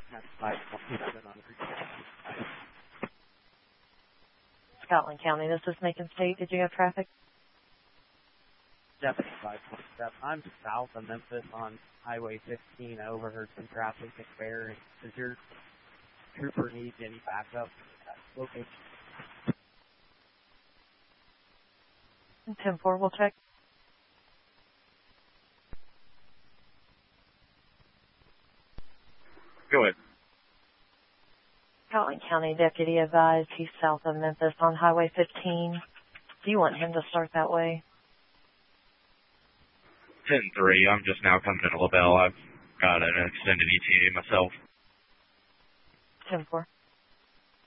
That's 527 on Scotland County, this is Macon State. Did you have traffic? Deputy 527. I'm south of Memphis on Highway 15. I overheard some traffic at Fair. Does your trooper need any backup location? 10-4, we'll check. Go ahead. Scotland County deputy advised he's south of Memphis on Highway 15. Do you want him to start that way? 10-3. I'm just now coming into LaBelle. I've got an extended ETA myself. 10-4.